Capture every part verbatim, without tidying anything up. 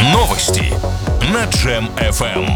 Новости на Джем эф эм.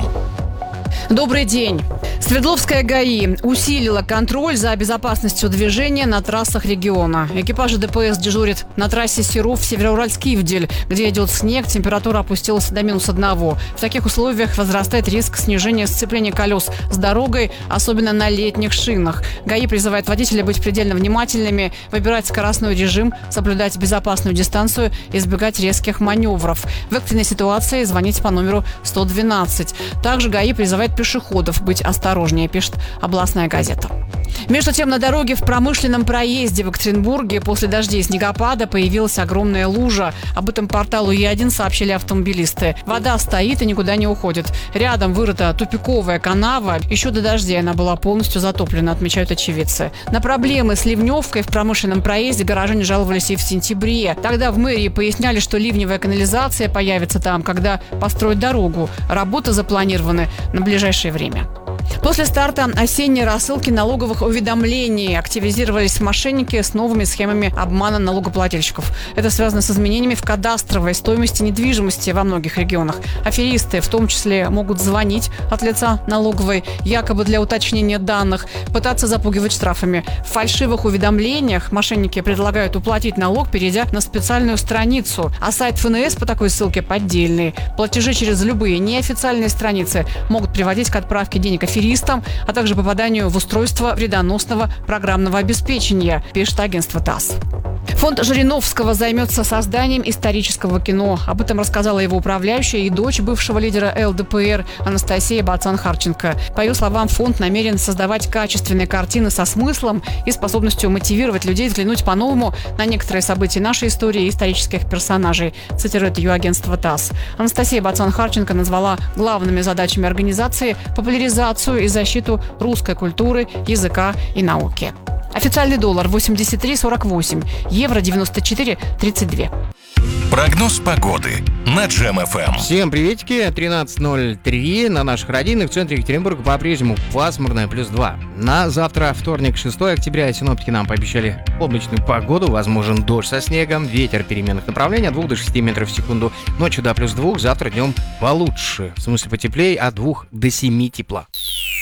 Добрый день. Свердловская ГАИ усилила контроль за безопасностью движения на трассах региона. Экипажи ДПС дежурят на трассе Серов-Североуральск-Ивдель, где идет снег, температура опустилась до минус одного. В таких условиях возрастает риск снижения сцепления колес с дорогой, особенно на летних шинах. ГАИ призывает водителей быть предельно внимательными, выбирать скоростной режим, соблюдать безопасную дистанцию, избегать резких маневров. В экстренной ситуации звонить по номеру сто двенадцать. Также ГАИ призывает пешеходов быть осторожнее, пишет областная газета. Между тем, на дороге в промышленном проезде в Екатеринбурге после дождей и снегопада появилась огромная лужа. Об этом порталу Е один сообщили автомобилисты. Вода стоит и никуда не уходит. Рядом вырыта тупиковая канава. Еще до дождей она была полностью затоплена, отмечают очевидцы. На проблемы с ливневкой в промышленном проезде горожане жаловались и в сентябре. Тогда в мэрии поясняли, что ливневая канализация появится там, когда построят дорогу. Работы запланированы на ближайшее время. После старта осенней рассылки налоговых уведомлений активизировались мошенники с новыми схемами обмана налогоплательщиков. Это связано с изменениями в кадастровой стоимости недвижимости во многих регионах. Аферисты в том числе могут звонить от лица налоговой, якобы для уточнения данных, пытаться запугивать штрафами. В фальшивых уведомлениях мошенники предлагают уплатить налог, перейдя на специальную страницу. А сайт эф эн эс по такой ссылке поддельный. Платежи через любые неофициальные страницы могут приводить к отправке денег аферистам, а также попаданию в устройство вредоносного программного обеспечения, пишет агентство ТАСС. Фонд Жириновского займется созданием исторического кино. Об этом рассказала его управляющая и дочь бывшего лидера эл дэ пэ эр Анастасия Бацан-Харченко. По ее словам, фонд намерен создавать качественные картины со смыслом и способностью мотивировать людей взглянуть по-новому на некоторые события нашей истории и исторических персонажей, цитирует ее агентство ТАСС. Анастасия Бацан-Харченко назвала главными задачами организации популяризацию и защиту русской культуры, языка и науки. Официальный доллар восемьдесят три сорок восемь, евро девяносто четыре тридцать два. Прогноз погоды на Джем эф эм. Всем приветики, тринадцать ноль три на наших родинах. В центре Екатеринбурга по-прежнему пасмурно, плюс два. На завтра, вторник, шестое октября, синоптики нам пообещали облачную погоду, возможен дождь со снегом, ветер переменных направлений от двух до шести метров в секунду. Ночью до плюс двух, завтра днем получше, в смысле потеплее, от двух до семи тепла.